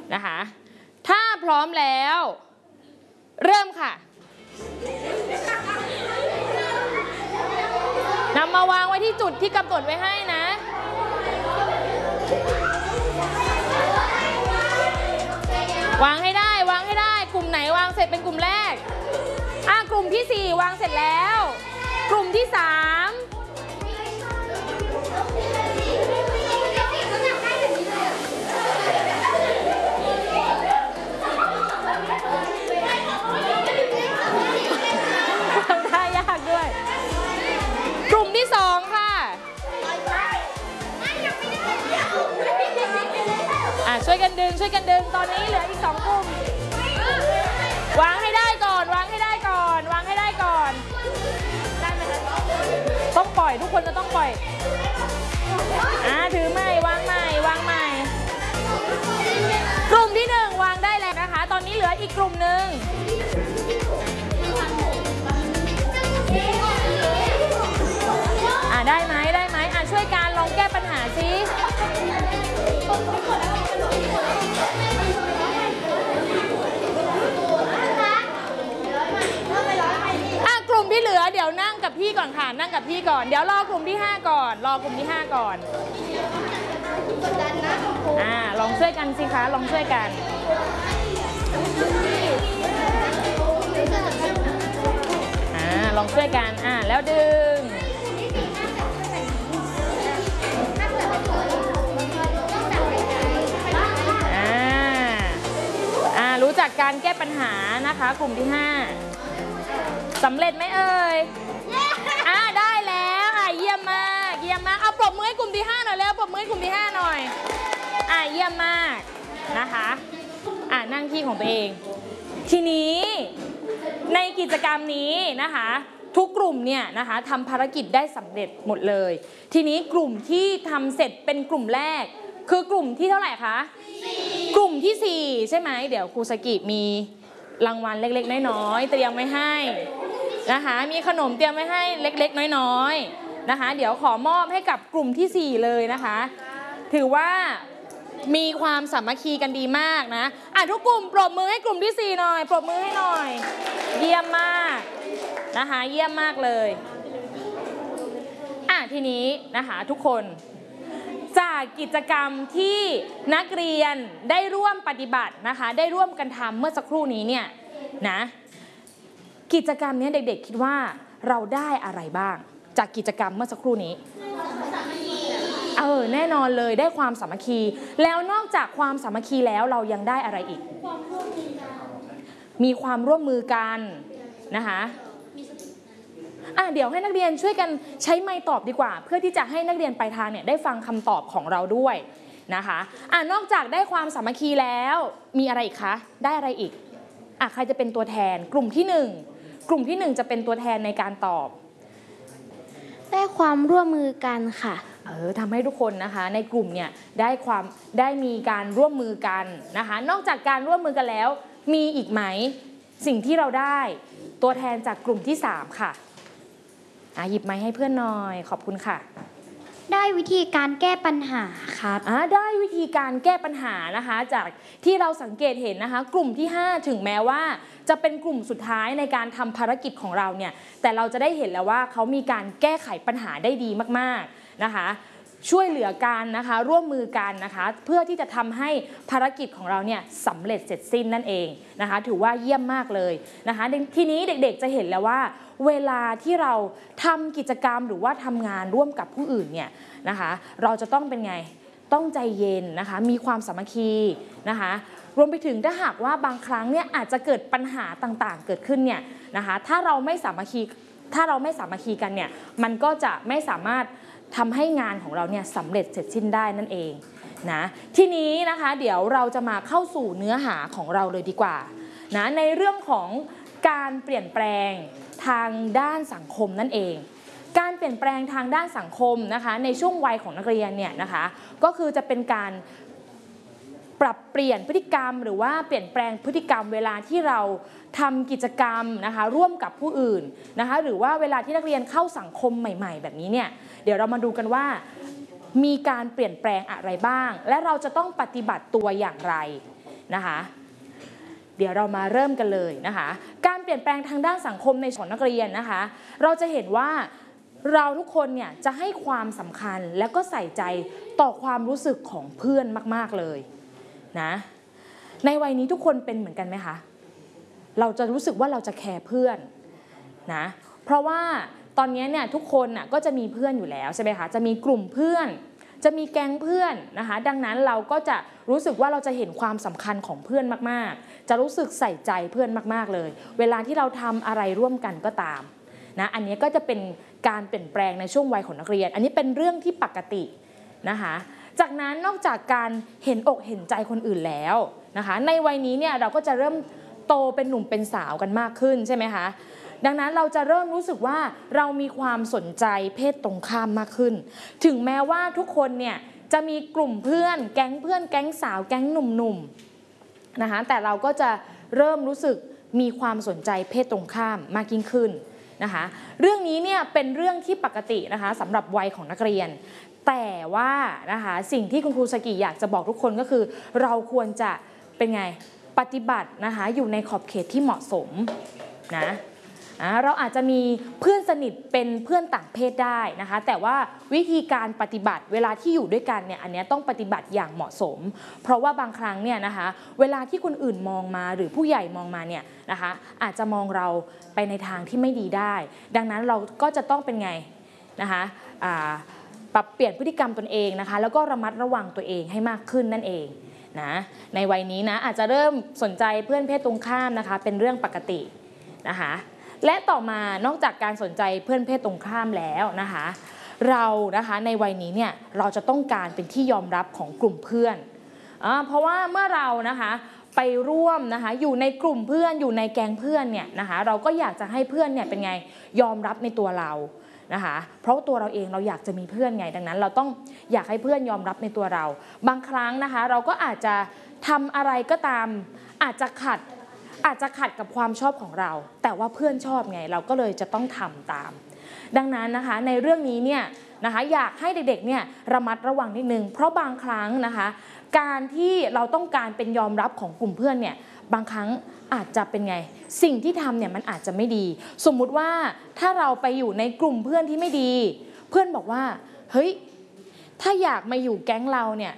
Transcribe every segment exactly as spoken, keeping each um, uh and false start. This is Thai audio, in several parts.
นะคะถ้าพร้อมแล้วเริ่มค่ะนำมาวางไว้ที่จุดที่กำหนดไว้ให้นะวางให้ได้วางให้ได้กลุ่มไหนวางเสร็จเป็นกลุ่มแรกอ่ะกลุ่มที่สี่วางเสร็จแล้วกลุ่มที่สามทำท่ายากด้วยกลุ่มที่สองค่ะอ่ะช่วยกันดึงช่วยกันดึงตอนนี้เหลืออีกสองกลุ่มวางให้ได้ก่อนวางให้ได้ก่อนวางให้ได้ก่อนได้ไหมคะต้องปล่อยทุกคนจะต้องปล่อยอ่ะถือใหม่วางใหม่วางใหม่กลุ่มที่หนึ่งวางได้แล้วนะคะตอนนี้เหลืออีกกลุ่มหนึ่งอ่ะได้ไหมได้ไหมอ่ะช่วยกันลองแก้ปัญหาสิกลุ่มที่เหลือเดี๋ยวนั่งกับพี่ก่อนค่ะนั่งกับพี่ก่อนเดี๋ยวรอกลุ่มที่ห้าก่อนรอกลุ่มที่ห้าก่อนอ่าลองช่วยกันสิคะลองช่วยกันอ่าลองช่วยกันอ่าแล้วดึงอ่าอ่ารู้จักการแก้ปัญหานะคะกลุ่มที่ห้าสำเร็จไหมเอ่ยอ่าได้แล้วอ่ะเยี่ยมมากเยี่ยมมากเอาปรบมือให้กลุ่มที่ห้าหน่อยแล้วปรบมือให้กลุ่มที่ห้าหน่อยอ่ะเยี่ยมมากนะคะอ่ะนั่งที่ของตัวเองทีนี้ในกิจกรรมนี้นะคะทุกกลุ่มเนี่ยนะคะทำภารกิจได้สำเร็จหมดเลยทีนี้กลุ่มที่ทำเสร็จเป็นกลุ่มแรกคือกลุ่มที่เท่าไหร่คะกลุ่มที่สี่ใช่ไหมเดี๋ยวครูสกิมีรางวัลเล็กๆน้อยๆเตรียมไว้ให้นะคะมีขนมเตรียมไว้ให้เล็กๆน้อยๆนะคะเดี๋ยวขอมอบให้กับกลุ่มที่สี่เลยนะคะถือว่ามีความสามัคคีกันดีมากนะอ่ะทุกกลุ่มปรบมือให้กลุ่มที่สี่หน่อยปรบมือให้หน่อยเยี่ยมมากนะคะเยี่ยมมากเลยอ่ะทีนี้นะคะทุกคนจากกิจกรรมที่นักเรียนได้ร่วมปฏิบัตินะคะได้ร่วมกันทำเมื่อสักครู่นี้เนี่ยนะกิจกรรมนี้เด็กๆคิดว่าเราได้อะไรบ้างจากกิจกรรมเมื่อสักครู่นี้เออแน่นอนเลยได้ความสามัคคีแล้วนอกจากความสามัคคีแล้วเรายังได้อะไรอีกมีความร่วมมือกันนะคะอ่ะเดี๋ยวให้นักเรียนช่วยกันใช้ไมค์ตอบดีกว่าเพื่อที่จะให้นักเรียนปลายทางเนี่ยได้ฟังคำตอบของเราด้วยนะคะอ่ะนอกจากได้ความสามัคคีแล้วมีอะไรอีกคะได้อะไรอีกอ่ะใครจะเป็นตัวแทนกลุ่มที่หนึ่งกลุ่มที่หนึ่งจะเป็นตัวแทนในการตอบได้ความร่วมมือกันค่ะเออทำให้ทุกคนนะคะในกลุ่มเนี่ยได้ความได้มีการร่วมมือกันนะคะนอกจากการร่วมมือกันแล้วมีอีกไหมสิ่งที่เราได้ตัวแทนจากกลุ่มที่สามค่ะอ่ะหยิบไม้ให้เพื่อนหน่อยขอบคุณค่ะได้วิธีการแก้ปัญหาครับอ่ะได้วิธีการแก้ปัญหานะคะจากที่เราสังเกตเห็นนะคะกลุ่มที่ห้าถึงแม้ว่าจะเป็นกลุ่มสุดท้ายในการทำภารกิจของเราเนี่ยแต่เราจะได้เห็นแล้วว่าเขามีการแก้ไขปัญหาได้ดีมากๆนะคะช่วยเหลือกันนะคะร่วมมือกันนะคะเพื่อที่จะทำให้ภารกิจของเราเนี่ยสำเร็จเสร็จสิ้นนั่นเองนะคะถือว่าเยี่ยมมากเลยนะคะทีนี้เด็กๆจะเห็นแล้วว่าเวลาที่เราทำกิจกรรมหรือว่าทำงานร่วมกับผู้อื่นเนี่ยนะคะเราจะต้องเป็นไงต้องใจเย็นนะคะมีความสามัคคีนะคะรวมไปถึงถ้าหากว่าบางครั้งเนี่ยอาจจะเกิดปัญหาต่างๆเกิดขึ้นเนี่ยนะคะถ้าเราไม่สามัคคีถ้าเราไม่สามัคคีกันเนี่ยมันก็จะไม่สามารถทำให้งานของเราเนี่ยสำเร็จเสร็จสิ้นได้นั่นเองนะทีนี้นะคะเดี๋ยวเราจะมาเข้าสู่เนื้อหาของเราเลยดีกว่านะในเรื่องของการเปลี่ยนแปลงทางด้านสังคมนั่นเองการเปลี่ยนแปลงทางด้านสังคมนะคะในช่วงวัยของนักเรียนเนี่ยนะคะก็คือจะเป็นการปรับเปลี่ยนพฤติกรรมหรือว่าเปลี่ยนแปลงพฤติกรรมเวลาที่เราทำกิจกรรมนะคะร่วมกับผู้อื่นนะคะหรือว่าเวลาที่นักเรียนเข้าสังคมใหม่ๆแบบนี้เนี่ยเดี๋ยวเรามาดูกันว่ามีการเปลี่ยนแปลงอะไรบ้างและเราจะต้องปฏิบัติตัวอย่างไรนะคะเดี๋ยวเรามาเริ่มกันเลยนะคะการเปลี่ยนแปลงทางด้านสังคมในของนักเรียนนะคะเราจะเห็นว่าเราทุกคนเนี่ยจะให้ความสำคัญและก็ใส่ใจต่อความรู้สึกของเพื่อนมากๆเลยนะในวัยนี้ทุกคนเป็นเหมือนกันไหมคะเราจะรู้สึกว่าเราจะแคร์เพื่อนนะเพราะว่าตอนนี้เนี่ยทุกคนน่ะก็จะมีเพื่อนอยู่แล้วใช่ไหมคะจะมีกลุ่มเพื่อนจะมีแก๊งเพื่อนนะคะดังนั้นเราก็จะรู้สึกว่าเราจะเห็นความสำคัญของเพื่อนมากๆจะรู้สึกใส่ใจเพื่อนมากๆเลยเวลาที่เราทำอะไรร่วมกันก็ตามนะอันนี้ก็จะเป็นการเปลี่ยนแปลงในช่วงวัยของนักเรียนอันนี้เป็นเรื่องที่ปกตินะคะจากนั้นนอกจากการเห็นอกเห็นใจคนอื่นแล้วนะคะในวัยนี้เนี่ยเราก็จะเริ่มโตเป็นหนุ่มเป็นสาวกันมากขึ้นใช่ไหมคะดังนั้นเราจะเริ่มรู้สึกว่าเรามีความสนใจเพศตรงข้ามมากขึ้นถึงแม้ว่าทุกคนเนี่ยจะมีกลุ่มเพื่อนแก๊งเพื่อนแก๊งสาวแก๊งหนุ่มๆนะคะแต่เราก็จะเริ่มรู้สึกมีความสนใจเพศตรงข้ามมากยิ่งขึ้นนะคะเรื่องนี้เนี่ยเป็นเรื่องที่ปกตินะคะสำหรับวัยของนักเรียนแต่ว่านะคะสิ่งที่คุณครูสกิอยากจะบอกทุกคนก็คือเราควรจะเป็นไงปฏิบัตินะคะอยู่ในขอบเขตที่เหมาะสมนะเราอาจจะมีเพื่อนสนิทเป็นเพื่อนต่างเพศได้นะคะแต่ว่าวิธีการปฏิบัติเวลาที่อยู่ด้วยกันเนี่ยอันนี้ต้องปฏิบัติอย่างเหมาะสมเพราะว่าบางครั้งเนี่ยนะคะเวลาที่คนอื่นมองมาหรือผู้ใหญ่มองมาเนี่ยนะคะอาจจะมองเราไปในทางที่ไม่ดีได้ดังนั้นเราก็จะต้องเป็นไงนะคะปรับเปลี่ยนพฤติกรรมตนเองนะคะแล้วก็ระมัดระวังตัวเองให้มากขึ้นนั่นเองนะในวัยนี้นะอาจจะเริ่มสนใจเพื่อนเพศตรงข้ามนะคะเป็นเรื่องปกตินะคะและต่อมานอกจากการสนใจเพื่อนเพศตรงข้ามแล้วนะคะเรานะคะในวัยนี้เนี่ยเราจะต้องการเป็นที่ยอมรับของกลุ่มเพื่อนอ่าเพราะว่าเมื่อเรานะคะไปร่วมนะคะอยู่ในกลุ่มเพื่อนอยู่ในแก๊งเพื่อนเนี่ยนะคะเราก็อยากจะให้เพื่อนเนี่ยเป็นไงยอมรับในตัวเรานะคะเพราะตัวเราเองเราอยากจะมีเพื่อนไงดังนั้นเราต้องอยากให้เพื่อนยอมรับในตัวเราบางครั้งนะคะเราก็อาจจะทำอะไรก็ตามอาจจะขัดอาจจะขัดกับความชอบของเราแต่ว่าเพื่อนชอบไงเราก็เลยจะต้องทำตามดังนั้นนะคะในเรื่องนี้เนี่ยนะคะอยากให้เด็กๆเนี่ยระมัดระวังนิดนึงเพราะบางครั้งนะคะการที่เราต้องการเป็นยอมรับของกลุ่มเพื่อนเนี่ยบางครั้งอาจจะเป็นไงสิ่งที่ทำเนี่ยมันอาจจะไม่ดีสมมุติว่าถ้าเราไปอยู่ในกลุ่มเพื่อนที่ไม่ดีเพื่อนบอกว่าเฮ้ยถ้าอยากมาอยู่แก๊งเราเนี่ย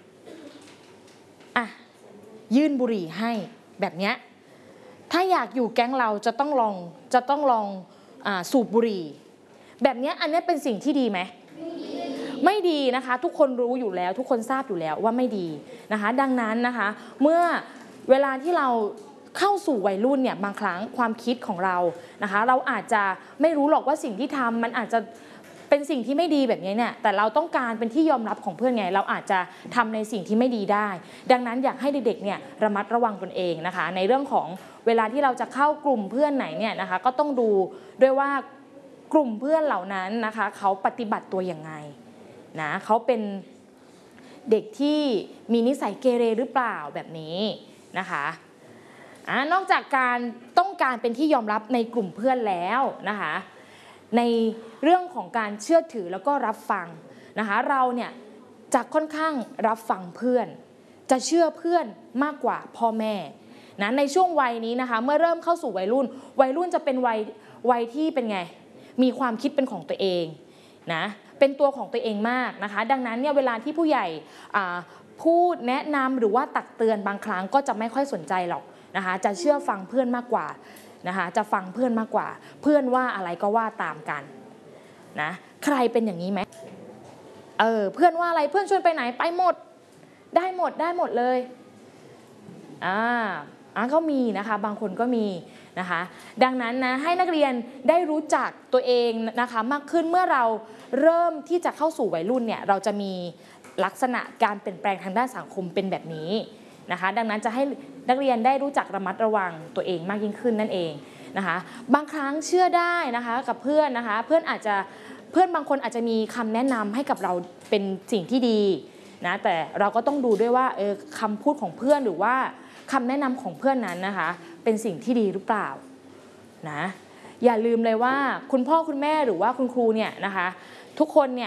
อ่ะยื่นบุหรี่ให้แบบเนี้ยถ้าอยากอยู่แก๊งเราจะต้องลองจะต้องลองอ่าสูบบุหรี่แบบนี้อันนี้เป็นสิ่งที่ดีไหมไม่ดีนะคะทุกคนรู้อยู่แล้วทุกคนทราบอยู่แล้วว่าไม่ดีนะคะดังนั้นนะคะเมื่อเวลาที่เราเข้าสู่วัยรุ่นเนี่ยบางครั้งความคิดของเรานะคะเราอาจจะไม่รู้หรอกว่าสิ่งที่ทำมันอาจจะเป็นสิ่งที่ไม่ดีแบบนี้เนี่ยแต่เราต้องการเป็นที่ยอมรับของเพื่อนไงเราอาจจะทำในสิ่งที่ไม่ดีได้ดังนั้นอยากให้เด็กๆเนี่ยระมัดระวังตนเองนะคะในเรื่องของเวลาที่เราจะเข้ากลุ่มเพื่อนไหนเนี่ยนะคะก็ต้องดูด้วยว่ากลุ่มเพื่อนเหล่านั้นนะคะเขาปฏิบัติตัวยังไงนะเขาเป็นเด็กที่มีนิสัยเกเรหรือเปล่าแบบนี้นะคะอ่านอกจากการต้องการเป็นที่ยอมรับในกลุ่มเพื่อนแล้วนะคะในเรื่องของการเชื่อถือแล้วก็รับฟังนะคะเราเนี่ยจะค่อนข้างรับฟังเพื่อนจะเชื่อเพื่อนมากกว่าพ่อแม่นะในช่วงวัยนี้นะคะเมื่อเริ่มเข้าสู่วัยรุ่นวัยรุ่นจะเป็นวัยวัยที่เป็นไงมีความคิดเป็นของตัวเองนะเป็นตัวของตัวเองมากนะคะดังนั้นเนี่ยเวลาที่ผู้ใหญ่พูดแนะนำหรือว่าตักเตือนบางครั้งก็จะไม่ค่อยสนใจหรอกนะคะจะเชื่อฟังเพื่อนมากกว่านะคะจะฟังเพื่อนมากกว่าเพื่อนว่าอะไรก็ว่าตามกันนะใครเป็นอย่างนี้ไหมเออเพื่อนว่าอะไรเพื่อนชวนไปไหนไปหมดได้หมดได้หมดเลยอ่าอ่าก็มีนะคะบางคนก็มีนะคะดังนั้นนะให้นักเรียนได้รู้จักตัวเองนะคะมากขึ้นเมื่อเราเริ่มที่จะเข้าสู่วัยรุ่นเนี่ยเราจะมีลักษณะการเปลี่ยนแปลงทางด้านสังคมเป็นแบบนี้นะคะดังนั้นจะให้นักเรียนได้รู้จักระมัดระวังตัวเองมากยิ่งขึ้นนั่นเองนะคะบางครั้งเชื่อได้นะคะกับเพื่อนนะคะเพื่อนอาจจะเพื่อนบางคนอาจจะมีคำแนะนำให้กับเราเป็นสิ่งที่ดีนะแต่เราก็ต้องดูด้วยว่าเออคำพูดของเพื่อนหรือว่าคำแนะนำของเพื่อนนั้นนะคะเป็นสิ่งที่ดีหรือเปล่านะอย่าลืมเลยว่าคุณพ่อคุณแม่หรือว่าคุณครูเนี่ยนะคะทุกคนเนี่ย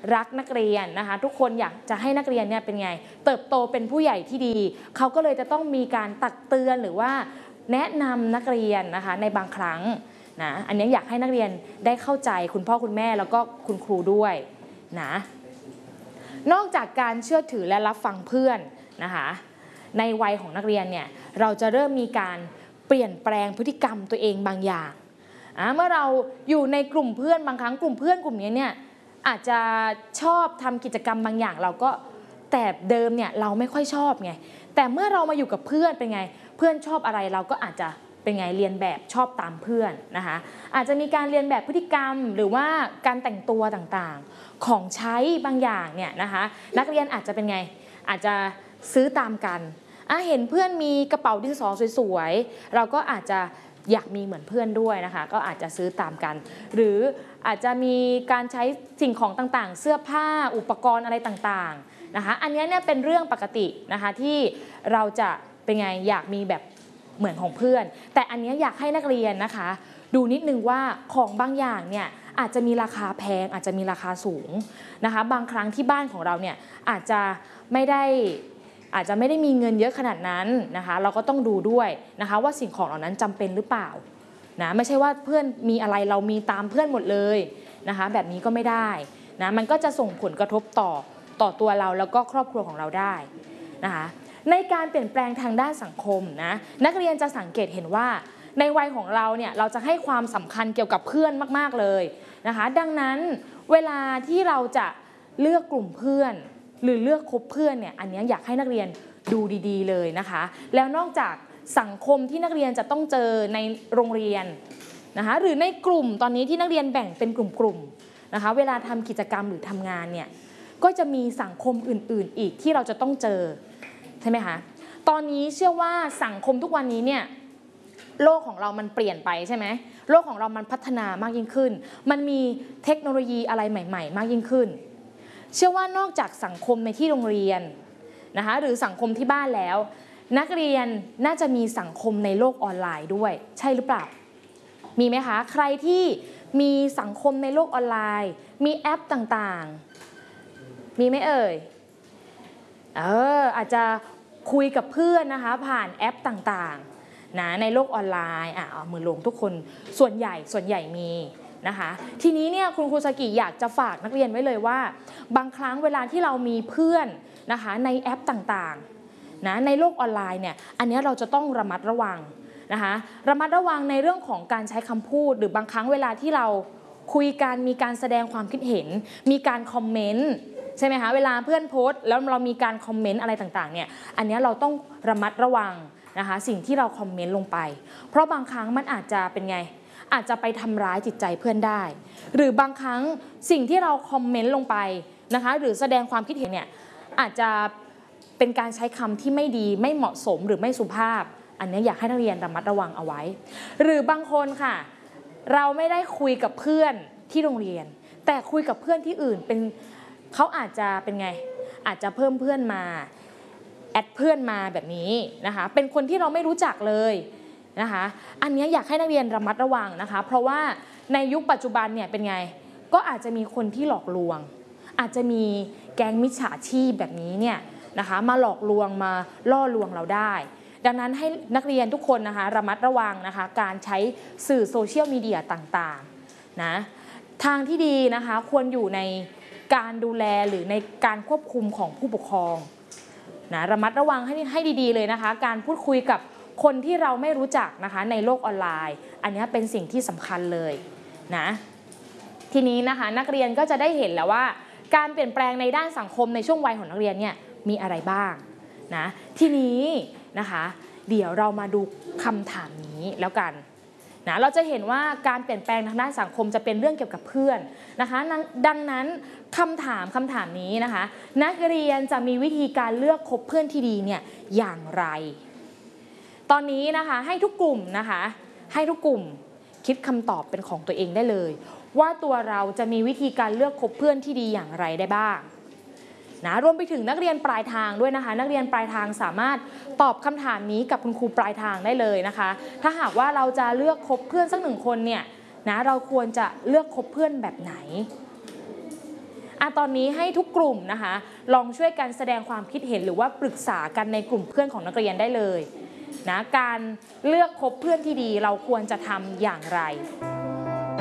รักนักเรียนนะคะทุกคนอยากจะให้นักเรียนเนี่ยเป็นไงเติบโตเป็นผู้ใหญ่ที่ดีเขาก็เลยจะต้องมีการตักเตือนหรือว่าแนะนำนักเรียนนะคะในบางครั้งนะอันนี้อยากให้นักเรียนได้เข้าใจคุณพ่อคุณแม่แล้วก็คุณครูด้วยนะนอกจากการเชื่อถือและรับฟังเพื่อนนะคะในวัยของนักเรียนเนี่ยเราจะเริ่มมีการเปลี่ยนแปลงพฤติกรรมตัวเองบางอย่างเมื่อเราอยู่ในกลุ่มเพื่อนบางครั้งกลุ่มเพื่อนกลุ่มนี้เนี่ยอาจจะชอบทำกิจกรรมบางอย่างเราก็แต่เดิมเนี่ยเราไม่ค่อยชอบไงแต่เมื่อเรามาอยู่กับเพื่อนเป็นไงเพื่อนชอบอะไรเราก็อาจจะเป็นไงเรียนแบบชอบตามเพื่อนนะคะอาจจะมีการเรียนแบบพฤติกรรมหรือว่าการแต่งตัวต่างๆของใช้บางอย่างเนี่ยนะคะนักเรียนอาจจะเป็นไงอาจจะซื้อตามกันเห็นเพื่อนมีกระเป๋าดินสอสวยๆเราก็อาจจะอยากมีเหมือนเพื่อนด้วยนะคะก็อาจจะซื้อตามกันหรืออาจจะมีการใช้สิ่งของต่างๆเสื้อผ้าอุปกรณ์อะไรต่างๆนะคะอันนี้เนี่ยเป็นเรื่องปกตินะคะที่เราจะเป็นไงอยากมีแบบเหมือนของเพื่อนแต่อันนี้อยากให้นักเรียนนะคะดูนิดนึงว่าของบางอย่างเนี่ยอาจจะมีราคาแพงอาจจะมีราคาสูงนะคะบางครั้งที่บ้านของเราเนี่ยอาจจะไม่ได้อาจจะไม่ได้มีเงินเยอะขนาดนั้นนะคะเราก็ต้องดูด้วยนะคะว่าสิ่งของเหล่านั้นจำเป็นหรือเปล่านะไม่ใช่ว่าเพื่อนมีอะไรเรามีตามเพื่อนหมดเลยนะคะแบบนี้ก็ไม่ได้นะมันก็จะส่งผลกระทบต่อต่อตัวเราแล้วก็ครอบครัวของเราได้นะคะในการเปลี่ยนแปลงทางด้านสังคมนะนักเรียนจะสังเกตเห็นว่าในวัยของเราเนี่ยเราจะให้ความสำคัญเกี่ยวกับเพื่อนมากๆเลยนะคะดังนั้นเวลาที่เราจะเลือกกลุ่มเพื่อนหรือเลือกคบเพื่อนเนี่ยอันนี้อยากให้นักเรียนดูดีๆเลยนะคะแล้วนอกจากสังคมที่นักเรียนจะต้องเจอในโรงเรียนนะคะหรือในกลุ่มตอนนี้ที่นักเรียนแบ่งเป็นกลุ่มๆนะคะเวลาทำกิจกรรมหรือทำงานเนี่ยก็จะมีสังคมอื่นๆอีกที่เราจะต้องเจอใช่ไหมคะตอนนี้เชื่อว่าสังคมทุกวันนี้เนี่ยโลกของเรามันเปลี่ยนไปใช่ไหมโลกของเรามันพัฒนามากยิ่งขึ้นมันมีเทคโนโลยีอะไรใหม่ๆมากยิ่งขึ้นเชื่อว่านอกจากสังคมในที่โรงเรียนนะคะหรือสังคมที่บ้านแล้วนักเรียนน่าจะมีสังคมในโลกออนไลน์ด้วยใช่หรือเปล่ามีไหมคะใครที่มีสังคมในโลกออนไลน์มีแอปต่างๆมีไหมเอ่ยเอออาจจะคุยกับเพื่อนนะคะผ่านแอปต่างๆนะในโลกออนไลน์อ่ะเอามือลงทุกคนส่วนใหญ่ส่วนใหญ่มีนะคะทีนี้เนี่ยคุณครูสกิอยากจะฝากนักเรียนไว้เลยว่าบางครั้งเวลาที่เรามีเพื่อนนะคะในแอปต่างๆนะในโลกออนไลน์เนี่ยอันนี้เราจะต้องระมัดระวังนะคะระมัดระวังในเรื่องของการใช้คำพูดหรือบางครั้งเวลาที่เราคุยกันมีการแสดงความคิดเห็นมีการคอมเมนต์ใช่ไหมคะเวลาเพื่อนโพสต์แล้วเรามีการคอมเมนต์อะไรต่างๆเนี่ยอันนี้เราต้องระมัดระวังนะคะสิ่งที่เราคอมเมนต์ลงไปเพราะบางครั้งมันอาจจะเป็นไงอาจจะไปทำร้ายจิตใจเพื่อนได้หรือบางครั้งสิ่งที่เราคอมเมนต์ลงไปนะคะหรือแสดงความคิดเห็นเนี่ยอาจจะเป็นการใช้คำที่ไม่ดีไม่เหมาะสมหรือไม่สุภาพอันนี้อยากให้นักเรียนระมัดระวังเอาไว้หรือบางคนค่ะเราไม่ได้คุยกับเพื่อนที่โรงเรียนแต่คุยกับเพื่อนที่อื่นเป็นเขาอาจจะเป็นไงอาจจะเพิ่มเพื่อนมาแอดเพื่อนมาแบบนี้นะคะเป็นคนที่เราไม่รู้จักเลยนะคะอันนี้อยากให้นักเรียนระมัดระวังนะคะเพราะว่าในยุคปัจจุบันเนี่ยเป็นไงก็อาจจะมีคนที่หลอกลวงอาจจะมีแก๊งมิจฉาชีพแบบนี้เนี่ยนะคะมาหลอกลวงมาล่อลวงเราได้ดังนั้นให้นักเรียนทุกคนนะคะระมัดระวังนะคะการใช้สื่อโซเชียลมีเดียต่างๆนะทางที่ดีนะคะควรอยู่ในการดูแลหรือในการควบคุมของผู้ปกครองนะระมัดระวังให้ให้ดีๆเลยนะคะการพูดคุยกับคนที่เราไม่รู้จักนะคะในโลกออนไลน์อันนี้เป็นสิ่งที่สำคัญเลยนะทีนี้นะคะนักเรียนก็จะได้เห็นแล้วว่าการเปลี่ยนแปลงในด้านสังคมในช่วงวัยของนักเรียนเนี่ยมีอะไรบ้างนะทีนี้นะคะเดี๋ยวเรามาดูคำถามนี้แล้วกันนะเราจะเห็นว่าการเปลี่ยนแปลงทางด้านสังคมจะเป็นเรื่องเกี่ยวกับเพื่อนนะคะดังนั้นคำถามคำถามนี้นะคะนักเรียนจะมีวิธีการเลือกคบเพื่อนที่ดีเนี่ยอย่างไรตอนนี้นะคะให้ทุกกลุ่มนะคะให้ทุกกลุ่มคิดคำตอบเป็นของตัวเองได้เลยว่าตัวเราจะมีวิธีการเลือกคบเพื่อนที่ดีอย่างไรได้บ้างนะรวมไปถึงนักเรียนปลายทางด้วยนะคะนักเรียนปลายทางสามารถตอบคำถามนี้กับคุณครูปลายทางได้เลยนะคะถ้าหากว่าเราจะเลือกคบเพื่อนสักหนึ่งคนเนี่ยนะเราควรจะเลือกคบเพื่อนแบบไหนอ่ะตอนนี้ให้ทุกกลุ่มนะคะลองช่วยกันแสดงความคิดเห็นหรือว่าปรึกษากันในกลุ่มเพื่อนของนักเรียนได้เลยนะการเลือกคบเพื่อนที่ดีเราควรจะทำอย่างไร